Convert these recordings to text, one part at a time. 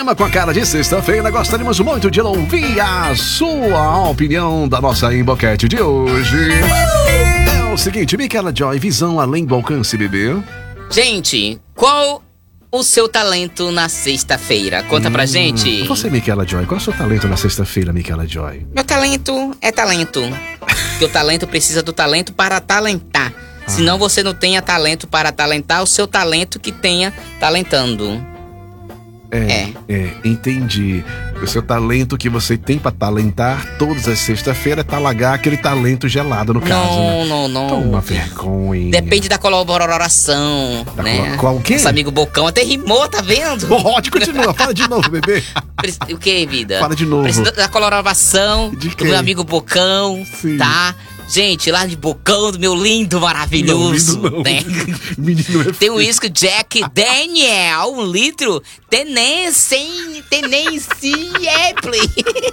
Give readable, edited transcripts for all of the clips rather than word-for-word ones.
programa com a cara de sexta-feira. Gostaríamos muito de ouvir a sua opinião da nossa Emboquete de hoje. É o seguinte, Micaela Joy, visão além do alcance, bebê. Gente, qual o seu talento na sexta-feira? Conta pra gente. Você, Micaela Joy, qual é o seu talento na sexta-feira, Micaela Joy? Meu talento é talento. Porque o talento precisa do talento para talentar. Senão você não tenha talento para talentar, o seu talento que tenha talentando. Entendi. O seu talento que você tem pra talentar todas as sextas-feiras é talagar aquele talento gelado, no caso. Não. Toma vergonha. Depende da colaboração, né? Qual o quê? Nosso amigo Bocão até rimou, tá vendo? Continua, fala de novo, bebê. O que, vida? Fala de novo. Precisa da colaboração De do quem? meu amigo Bocão, Sim. tá? Gente, lá de Bocão, do meu lindo, maravilhoso, Não. né? Menino é Tem um uísque Jack Daniel, 1 litro, Tennessee Apple.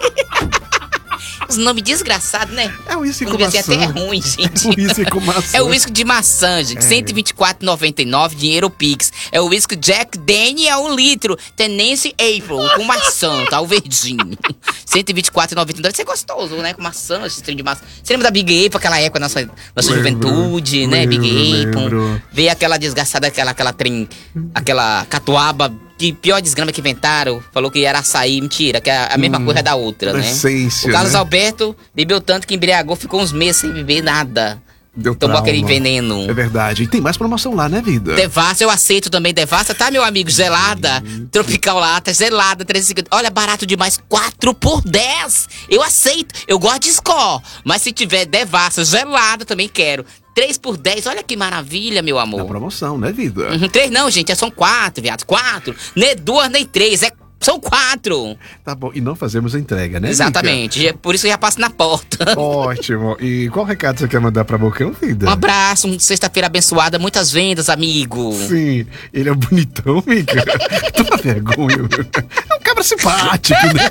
Os nomes desgraçados, né? É o uísque com Até maçã. é ruim, gente. O uísque com maçã. É o uísque de maçã, gente. R$124,99, dinheiro Pix. É o uísque Jack Daniel, 1 litro. Tennessee Apple, com maçã, tá? O verdinho. R$124,99. Deve ser gostoso, né? Com maçã, esse trem de maçã. Você lembra da Big Apple, aquela época, nossa juventude, né? Big Apple. Lembro. Veio aquela desgraçada, aquela catuaba. Que pior desgrama que inventaram, falou que era açaí, mentira, que é a mesma coisa da outra, né? Essência, O Carlos né? Alberto bebeu tanto que embriagou, ficou uns meses sem beber nada. Deu Tomou trauma. aquele veneno. É verdade. E tem mais promoção lá, né, vida? Devassa, eu aceito também Devassa, tá, meu amigo? Gelada, Tropical Lata, gelada, 350. Olha, barato demais, 4 por 10. Eu aceito, eu gosto de Skol. Mas se tiver Devassa, gelada, também quero. 3 por 10, olha que maravilha, meu amor. Na promoção, né, vida? 3 não, gente, são 4, viado, 4. Nem 2, nem 3, são 4. Tá bom. E não fazemos a entrega, né, Exatamente, por isso eu já passo na porta. Mica? Ótimo. E qual recado você quer mandar pra Bocão, vida? Um abraço, uma sexta-feira abençoada, muitas vendas, amigo. Sim. Ele é bonitão, Mica. Toma vergonha. É um cabra simpático, né?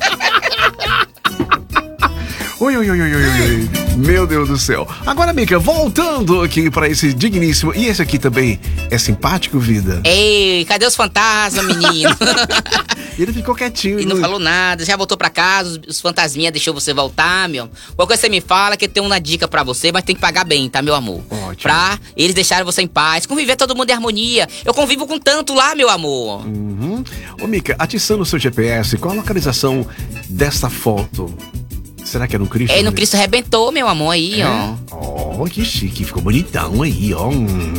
Oi. Meu Deus do céu. Agora, Mica, voltando aqui pra esse digníssimo. E esse aqui também é simpático, vida? Ei, cadê os fantasmas, menino? Ele ficou quietinho. E não falou nada, já voltou pra casa, os fantasminha deixou você voltar, meu. Qualquer coisa você me fala que eu tenho uma dica pra você, mas tem que pagar bem, tá, meu amor? Ótimo. Pra eles deixarem você em paz, conviver todo mundo em harmonia. Eu convivo com tanto lá, meu amor. Ô, Mica, atiçando o seu GPS, qual a localização dessa foto? Será que é no Cristo? No Cristo Rebentou, meu amor, aí, ó. Oh, que chique, ficou bonitão aí, ó.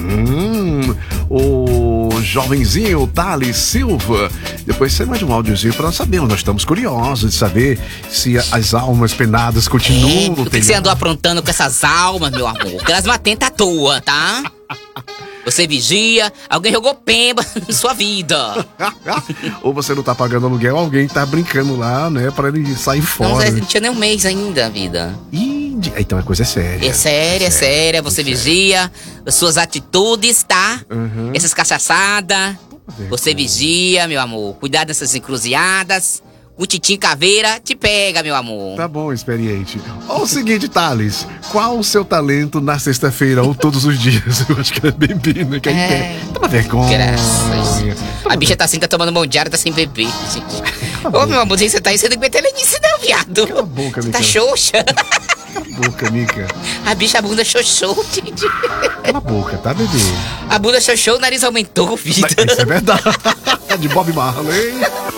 O jovenzinho Thales Silva. Depois você manda um áudiozinho pra nós sabermos. Nós estamos curiosos de saber se as almas penadas continuam. O que você andou aprontando com essas almas, meu amor? Porque elas não atentam à toa, tá? Você vigia, alguém jogou pemba na sua vida. Ou você não tá pagando aluguel, alguém tá brincando lá, né, pra ele sair fora. Não tinha nem um mês ainda, vida. Então a coisa é séria. É séria, você vigia as suas atitudes, tá? Essas cachaçadas, você vigia, meu amor. Cuidado dessas encruzilhadas. O Titinho Caveira te pega, meu amor. Tá bom, experiente. Ó, o seguinte, Thales, qual o seu talento na sexta-feira ou todos os dias? Eu acho que é beber, né? Que aí quer. Toma vergonha. Graças. A bicha tá assim, tá tomando mão diária, tá sem beber, gente. Ô, meu amorzinho, você tá aí, você não aguenta nisso não, viado. Cala a boca, Você Mica. tá xoxa. Cala a boca, Mica. A bicha, a bunda xoxou, gente. Cala a boca, tá, bebê? A bunda xoxou, o nariz aumentou, vida. Isso é verdade. De Bob Marley.